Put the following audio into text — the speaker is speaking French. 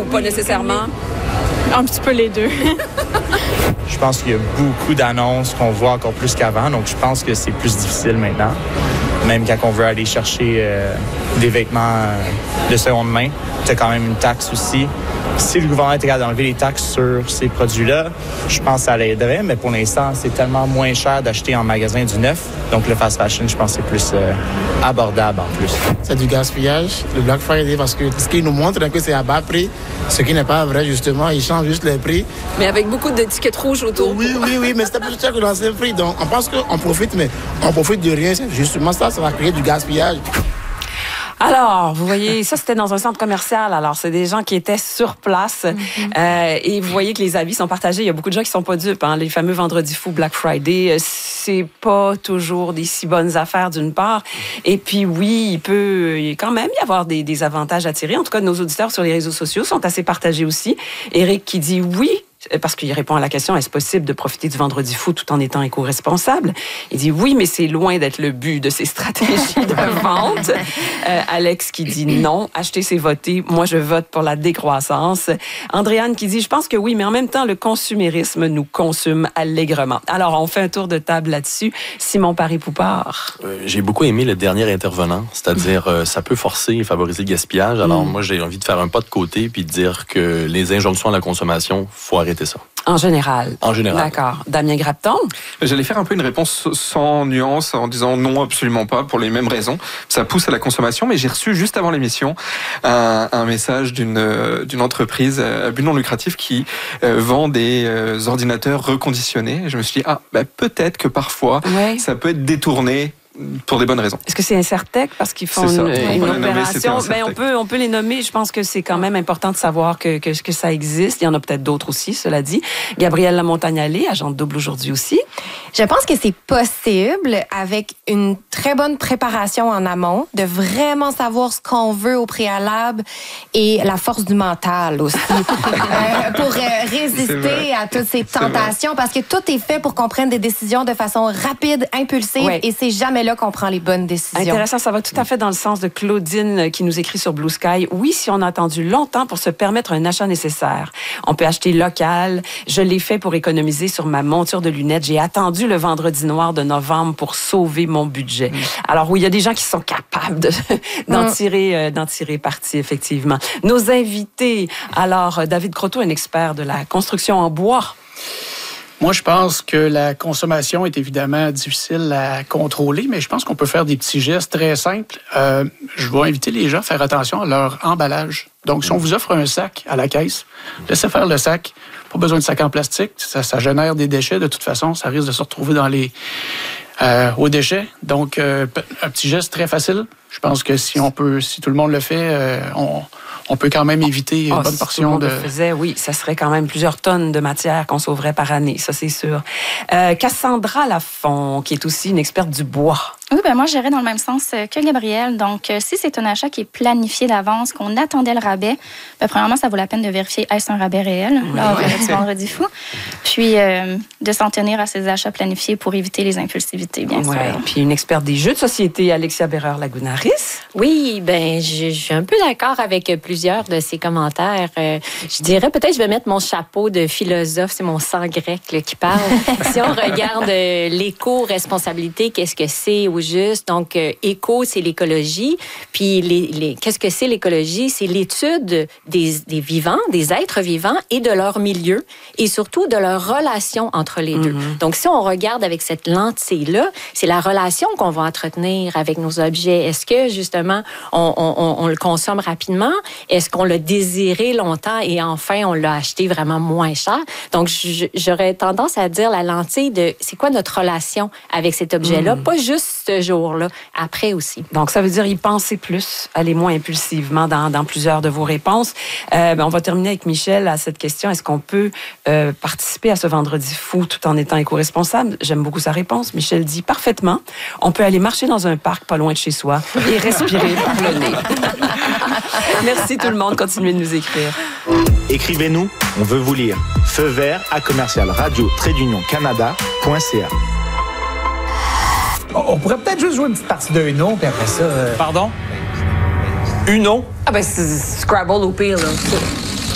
pas nécessairement? Un petit peu les deux. Je pense qu'il y a beaucoup d'annonces qu'on voit encore plus qu'avant, donc je pense que c'est plus difficile maintenant. Même quand on veut aller chercher des vêtements de seconde main, tu as quand même une taxe aussi. Si le gouvernement était capable d'enlever les taxes sur ces produits-là, je pense que ça l'aiderait, mais pour l'instant, c'est tellement moins cher d'acheter en magasin du neuf. Donc le fast fashion, je pense que c'est plus abordable en plus. C'est du gaspillage, le Black Friday, parce que ce qu'ils nous montrent, que c'est à bas prix, ce qui n'est pas vrai, justement. Ils changent juste les prix. Mais avec beaucoup d'étiquettes rouges autour. Oui, mais c'est plus cher que l'ancien prix. Donc on pense qu'on profite, mais on profite de rien. C'est justement ça va créer du gaspillage. Alors, vous voyez, ça, c'était dans un centre commercial. Alors, c'est des gens qui étaient sur place. Et vous voyez que les avis sont partagés. Il y a beaucoup de gens qui sont pas dupes. Hein. Les fameux vendredis fous, Black Friday, c'est pas toujours des si bonnes affaires, d'une part. Et puis, oui, il peut quand même y avoir des avantages à tirer. En tout cas, nos auditeurs sur les réseaux sociaux sont assez partagés aussi. Éric qui dit oui, parce qu'il répond à la question, est-ce possible de profiter du vendredi fou tout en étant éco-responsable? Il dit oui, mais c'est loin d'être le but de ces stratégies de vente. Alex qui dit non, acheter c'est voter. Moi, je vote pour la décroissance. Andréane qui dit, je pense que oui, mais en même temps, le consumérisme nous consume allègrement. Alors, on fait un tour de table là-dessus. Simon Paré-Poupard. J'ai beaucoup aimé le dernier intervenant, c'est-à-dire ça peut forcer et favoriser le gaspillage. Alors, moi, j'ai envie de faire un pas de côté puis de dire que les injonctions à la consommation, faut arrêter ça. En général. En général. D'accord. Damien Grapton? J'allais faire un peu une réponse sans nuance en disant non, absolument pas, pour les mêmes raisons. Ça pousse à la consommation, mais j'ai reçu juste avant l'émission un message d'une entreprise à but non lucratif qui vend des ordinateurs reconditionnés. Et je me suis dit, peut-être que parfois, ça peut être détourné pour des bonnes raisons. Est-ce que c'est Incertec parce qu'ils font une opération? On peut les nommer. Je pense que c'est quand même important de savoir que ça existe. Il y en a peut-être d'autres aussi, cela dit. Gabrielle Lamontagne-Allé, agente double aujourd'hui aussi. Je pense que c'est possible avec une très bonne préparation en amont, de vraiment savoir ce qu'on veut au préalable et la force du mental aussi pour résister à toutes ces tentations parce que tout est fait pour qu'on prenne des décisions de façon rapide, impulsive et c'est jamais là qu'on prend les bonnes décisions. Intéressant, ça va tout à fait dans le sens de Claudine qui nous écrit sur Blue Sky. Oui, si on a attendu longtemps pour se permettre un achat nécessaire, on peut acheter local. Je l'ai fait pour économiser sur ma monture de lunettes. J'ai attendu le vendredi noir de novembre pour sauver mon budget. Alors oui, il y a des gens qui sont capables d'en tirer parti, effectivement. Nos invités, alors David Croteau, un expert de la construction en bois. Moi, je pense que la consommation est évidemment difficile à contrôler, mais je pense qu'on peut faire des petits gestes très simples. Je vais inviter les gens à faire attention à leur emballage. Donc, si on vous offre un sac à la caisse, laissez faire le sac. Pas besoin de sac en plastique. Ça génère des déchets. De toute façon, ça risque de se retrouver dans aux déchets. Donc, un petit geste très facile. Je pense que si tout le monde le fait, on peut quand même éviter une bonne portion si tout le monde le faisait, oui, ça serait quand même plusieurs tonnes de matière qu'on sauverait par année, ça c'est sûr. Cassandra Lafont, qui est aussi une experte du bois. Oui, moi, j'irais dans le même sens que Gabrielle. Donc, si c'est un achat qui est planifié d'avance, qu'on attendait le rabais, premièrement, ça vaut la peine de vérifier est-ce un rabais réel lors du vendredi fou. Puis, de s'en tenir à ces achats planifiés pour éviter les impulsivités, bien sûr. Puis, une experte des jeux de société, Alexia Bérard-Lagunaris. Oui, je suis un peu d'accord avec plusieurs de ces commentaires. Je dirais peut-être je vais mettre mon chapeau de philosophe, c'est mon sang grec qui parle. Si on regarde l'éco-responsabilité, qu'est-ce que c'est au juste? Donc, éco, c'est l'écologie. Puis, qu'est-ce que c'est l'écologie? C'est l'étude des vivants, des êtres vivants et de leur milieu et surtout de leur relation entre les deux. Donc, si on regarde avec cette lentille-là, c'est la relation qu'on va entretenir avec nos objets. Est-ce que, justement, on le consomme rapidement? Est-ce qu'on l'a désiré longtemps et enfin, on l'a acheté vraiment moins cher? Donc, j'aurais tendance à dire la lentille de c'est quoi notre relation avec cet objet-là? Pas juste ce jour-là, après aussi. Donc, ça veut dire y penser plus, aller moins impulsivement dans plusieurs de vos réponses. On va terminer avec Michel à cette question. Est-ce qu'on peut participer à ce vendredi fou tout en étant éco-responsable? J'aime beaucoup sa réponse. Michel dit parfaitement. On peut aller marcher dans un parc pas loin de chez soi et respirer par le nez. Merci tout le monde. Continuez de nous écrire. Écrivez-nous, on veut vous lire. Feu vert à commercial-radio-canada.ca. On pourrait peut-être juste jouer une petite partie de Uno, puis après ça... Pardon? Uno? C'est Scrabble au pire, là.